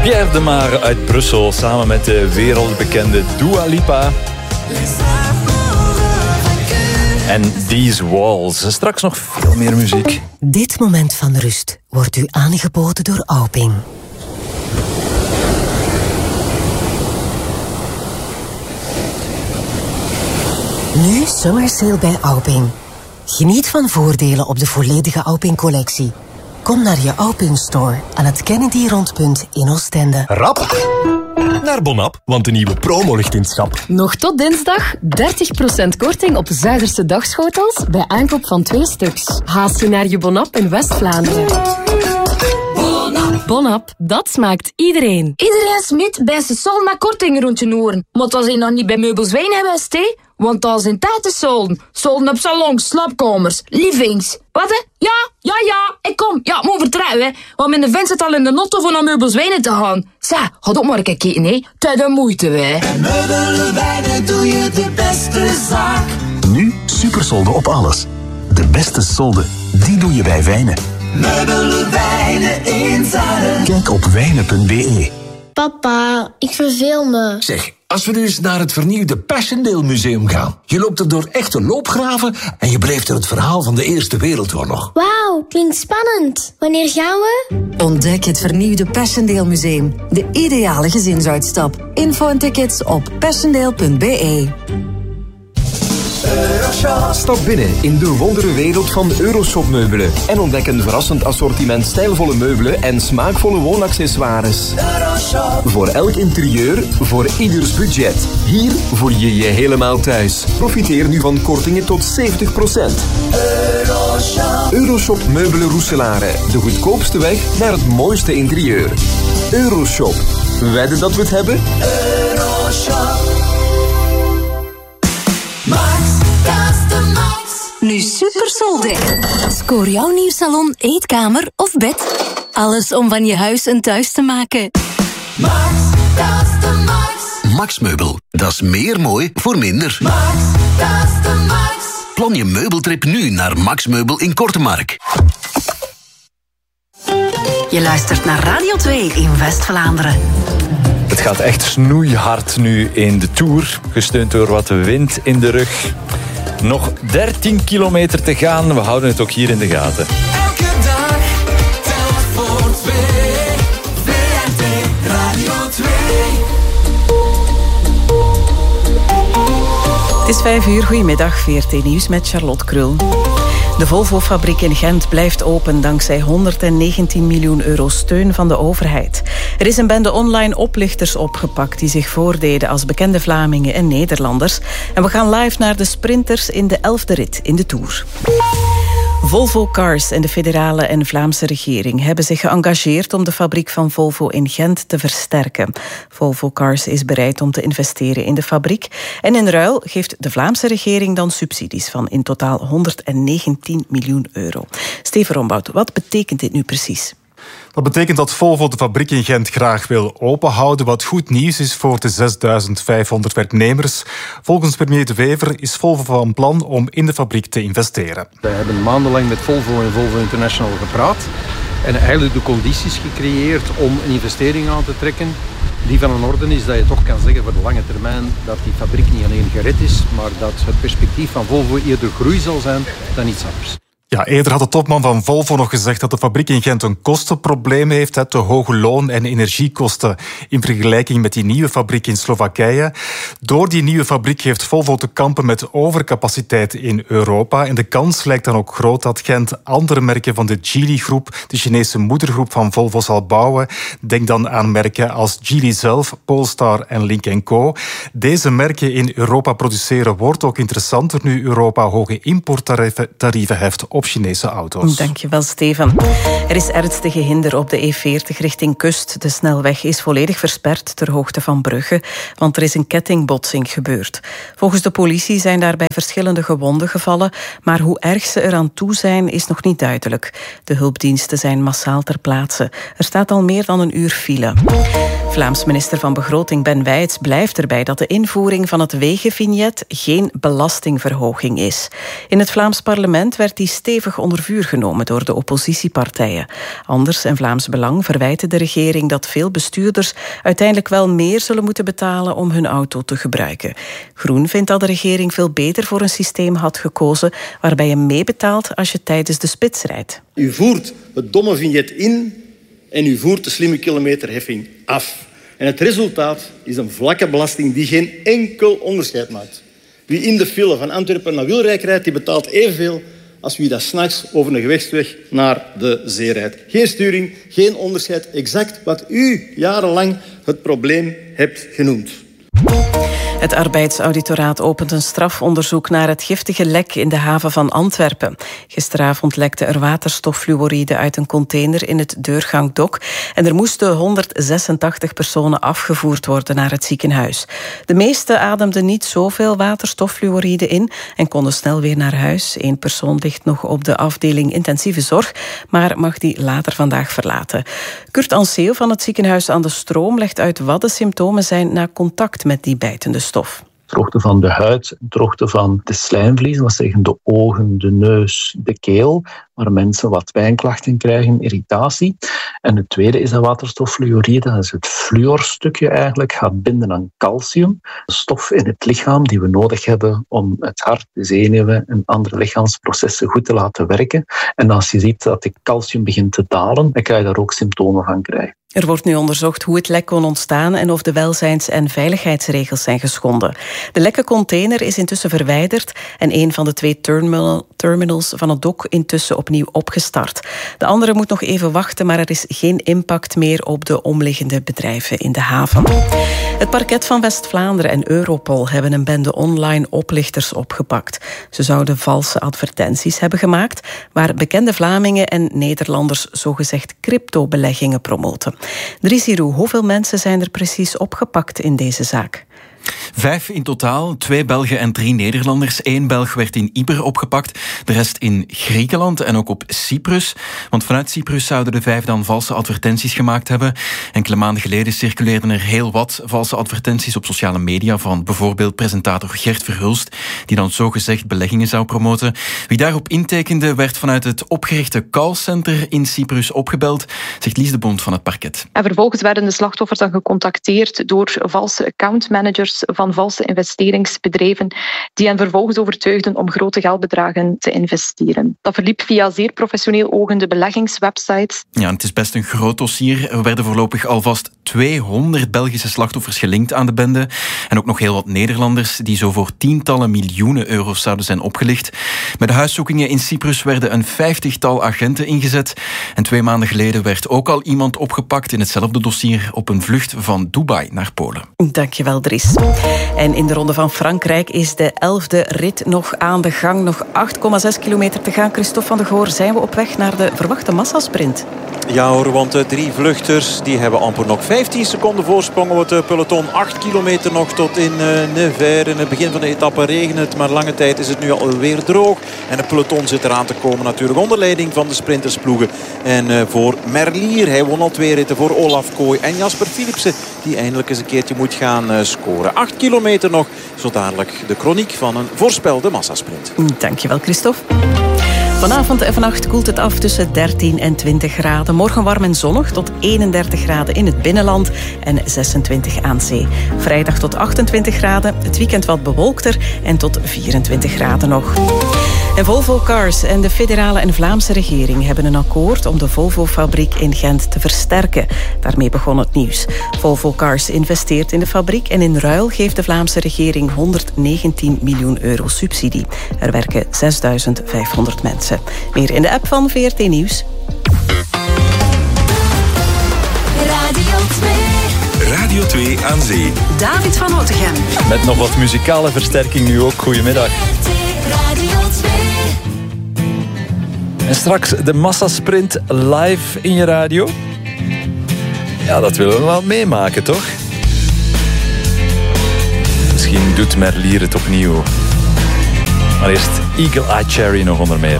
Pierre de Mare uit Brussel samen met de wereldbekende Dua Lipa. En These Walls. Straks nog veel meer muziek. Dit moment van rust wordt u aangeboden door Auping. Nu Summer Sale bij Auping. Geniet van voordelen op de volledige Auping-collectie. Kom naar je Auping Store aan het Kennedy-rondpunt in Oostende. Rap naar Bonap, want de nieuwe promo ligt in het schap. Nog tot dinsdag 30% korting op Zuiderse dagschotels bij aankoop van 2 stuks. Haast je naar je Bonap in West-Vlaanderen. Bonap, dat smaakt iedereen. Iedereen smit bij zijn sol met korting rond je oren. Maar dat zijn nog niet bij Meubels Wijn hebben, hè? Want dat zijn solden. Solden op salons, slaapkamers, livings. Wat, hè? Ja, ik kom. Ja, moet vertrouwen, hè. Want mijn vent zit al in de notto voor naar Meubels Wijnen te gaan. Zeg, ga ook maar een keer kijken, hè. Tijd de moeite, hè. Bij Meubels Wijnen doe je de beste zaak. Nu supersolden op alles. De beste solden, die doe je bij Wijnen. Meubels Wijnen in Zanen. Kijk op wijnen.be. Papa, ik verveel me. Zeg, als we nu eens naar het vernieuwde Passchendaele Museum gaan. Je loopt er door echte loopgraven en je beleeft er het verhaal van de Eerste Wereldoorlog. Wauw, klinkt spannend. Wanneer gaan we? Ontdek het vernieuwde Passchendaele Museum. De ideale gezinsuitstap. Info en tickets op passchendaele.be. Stap binnen in de wonderenwereld van Euroshop meubelen en ontdek een verrassend assortiment stijlvolle meubelen en smaakvolle woonaccessoires. Voor elk interieur, voor ieders budget. Hier voel je je helemaal thuis. Profiteer nu van kortingen tot 70%. Euroshop Meubelen Roeselare. De goedkoopste weg naar het mooiste interieur. Euroshop. Wedden dat we het hebben? Euroshop. Nu Super Soldeck. Scoor jouw nieuw salon, eetkamer of bed. Alles om van je huis een thuis te maken. Max Meubel, dat is meer mooi voor minder. Plan je meubeltrip nu naar Max Meubel in Kortemark. Je luistert naar Radio 2 in West-Vlaanderen. Het gaat echt snoeihard nu in de Tour. Gesteund door wat wind in de rug. Nog 13 kilometer te gaan. We houden het ook hier in de gaten. Elke dag telt voor 2. VRT Radio 2. Het is 5 uur. Goedemiddag, VRT Nieuws met Charlotte Krul. De Volvo-fabriek in Gent blijft open dankzij 119 miljoen euro steun van de overheid. Er is een bende online oplichters opgepakt die zich voordeden als bekende Vlamingen en Nederlanders. En we gaan live naar de sprinters in de 11e rit in de Tour. Volvo Cars en de federale en Vlaamse regering hebben zich geëngageerd om de fabriek van Volvo in Gent te versterken. Volvo Cars is bereid om te investeren in de fabriek. En in ruil geeft de Vlaamse regering dan subsidies van in totaal 119 miljoen euro. Steven Rombout, wat betekent dit nu precies? Dat betekent dat Volvo de fabriek in Gent graag wil openhouden, wat goed nieuws is voor de 6.500 werknemers. Volgens premier De Wever is Volvo van plan om in de fabriek te investeren. We hebben maandenlang met Volvo en Volvo International gepraat en eigenlijk de condities gecreëerd om een investering aan te trekken die van een orde is dat je toch kan zeggen voor de lange termijn dat die fabriek niet alleen gered is, maar dat het perspectief van Volvo eerder groei zal zijn dan iets anders. Ja, eerder had de topman van Volvo nog gezegd dat de fabriek in Gent een kostenprobleem heeft, te hoge loon- en energiekosten in vergelijking met die nieuwe fabriek in Slowakije. Door die nieuwe fabriek heeft Volvo te kampen met overcapaciteit in Europa. En de kans lijkt dan ook groot dat Gent andere merken van de Geely-groep, de Chinese moedergroep van Volvo, zal bouwen. Denk dan aan merken als Geely zelf, Polestar en Lynk & Co. Deze merken in Europa produceren wordt ook interessanter nu Europa hoge importtarieven heft op Chinese auto's. Dankjewel, Steven. Er is ernstige hinder op de E40 richting kust. De snelweg is volledig versperd ter hoogte van Brugge, want er is een kettingbotsing gebeurd. Volgens de politie zijn daarbij verschillende gewonden gevallen, maar hoe erg ze eraan toe zijn is nog niet duidelijk. De hulpdiensten zijn massaal ter plaatse. Er staat al meer dan een uur file. Vlaams minister van Begroting Ben Wijts blijft erbij dat de invoering van het wegenvignet geen belastingverhoging is. In het Vlaams parlement werd die stevig onder vuur genomen door de oppositiepartijen. Anders en Vlaams Belang verwijten de regering dat veel bestuurders uiteindelijk wel meer zullen moeten betalen om hun auto te gebruiken. Groen vindt dat de regering veel beter voor een systeem had gekozen waarbij je meebetaalt als je tijdens de spits rijdt. U voert het domme vignet in en u voert de slimme kilometerheffing af. En het resultaat is een vlakke belasting die geen enkel onderscheid maakt. Wie in de file van Antwerpen naar Wilrijk rijdt, die betaalt evenveel als wie dat 's nachts over een gewichtsweg naar de zee rijdt. Geen sturing, geen onderscheid. Exact wat u jarenlang het probleem hebt genoemd. Het arbeidsauditoraat opent een strafonderzoek naar het giftige lek in de haven van Antwerpen. Gisteravond lekte er waterstoffluoride uit een container in het deurgangdok en er moesten 186 personen afgevoerd worden naar het ziekenhuis. De meeste ademden niet zoveel waterstoffluoride in en konden snel weer naar huis. 1 persoon ligt nog op de afdeling intensieve zorg, maar mag die later vandaag verlaten. Kurt Anseel van het ziekenhuis aan de Stroom legt uit wat de symptomen zijn na contact met die bijtende stof. Droogte van de huid, droogte van de slijmvliezen, wat zeggen de ogen, de neus, de keel, waar mensen wat pijnklachten krijgen, irritatie. En het tweede is dat waterstoffluoride, dat is het fluorstukje eigenlijk, gaat binden aan calcium, een stof in het lichaam die we nodig hebben om het hart, de zenuwen en andere lichaamsprocessen goed te laten werken. En als je ziet dat de calcium begint te dalen, dan kan je daar ook symptomen van krijgen. Er wordt nu onderzocht hoe het lek kon ontstaan en of de welzijns- en veiligheidsregels zijn geschonden. De lekke container is intussen verwijderd en een van de 2 terminals van het dok intussen opnieuw opgestart. De andere moet nog even wachten, maar er is geen impact meer op de omliggende bedrijven in de haven. Het parket van West-Vlaanderen en Europol hebben een bende online oplichters opgepakt. Ze zouden valse advertenties hebben gemaakt waar bekende Vlamingen en Nederlanders zogezegd cryptobeleggingen promoten. Dries Hiroux, hoeveel mensen zijn er precies opgepakt in deze zaak? 5 in totaal, 2 Belgen en 3 Nederlanders. 1 Belg werd in Ypres opgepakt, de rest in Griekenland en ook op Cyprus. Want vanuit Cyprus zouden de 5 dan valse advertenties gemaakt hebben. Enkele maanden geleden circuleerden er heel wat valse advertenties op sociale media van bijvoorbeeld presentator Gert Verhulst, die dan zogezegd beleggingen zou promoten. Wie daarop intekende werd vanuit het opgerichte callcenter in Cyprus opgebeld, zegt Lies de Bond van het parket. En vervolgens werden de slachtoffers dan gecontacteerd door valse accountmanagers van valse investeringsbedrijven die hen vervolgens overtuigden om grote geldbedragen te investeren. Dat verliep via zeer professioneel ogende beleggingswebsites. Ja, het is best een groot dossier. Er werden voorlopig alvast 200 Belgische slachtoffers gelinkt aan de bende. En ook nog heel wat Nederlanders die zo voor tientallen miljoenen euro's zouden zijn opgelicht. Bij de huiszoekingen in Cyprus werden een 50-tal agenten ingezet. En 2 maanden geleden werd ook al iemand opgepakt in hetzelfde dossier op een vlucht van Dubai naar Polen. Dankjewel, Dries. En in de Ronde van Frankrijk is de 11e rit nog aan de gang. Nog 8,6 kilometer te gaan. Christophe van de Goor, zijn we op weg naar de verwachte massasprint? Ja hoor, want de 3 vluchters die hebben amper nog 15 seconden voorsprong op het peloton. 8 kilometer nog tot in Nevers. In het begin van de etappe regent het, maar lange tijd is het nu alweer droog. En het peloton zit eraan te komen natuurlijk onder leiding van de sprintersploegen. En voor Merlier, hij won al 2 ritten voor Olaf Kooi en Jasper Philipsen, die eindelijk eens een keertje moet gaan scoren. 8 kilometer nog, zo dadelijk de kroniek van een voorspelde massasprint. Dankjewel, Christophe. Vanavond en vannacht koelt het af tussen 13 en 20 graden. Morgen warm en zonnig tot 31 graden in het binnenland en 26 aan zee. Vrijdag tot 28 graden, het weekend wat bewolkter en tot 24 graden nog. En Volvo Cars en de federale en Vlaamse regering hebben een akkoord om de Volvo-fabriek in Gent te versterken. Daarmee begon het nieuws. Volvo Cars investeert in de fabriek en in ruil geeft de Vlaamse regering 119 miljoen euro subsidie. Er werken 6.500 mensen. Meer in de app van VRT Nieuws. Radio 2 aan zee. David van Otegem. Met nog wat muzikale versterking nu ook. Goedemiddag. En straks de massasprint live in je radio. Ja, dat willen we wel meemaken, toch? Misschien doet Merlier het opnieuw. Maar eerst Eagle Eye Cherry nog onder meer.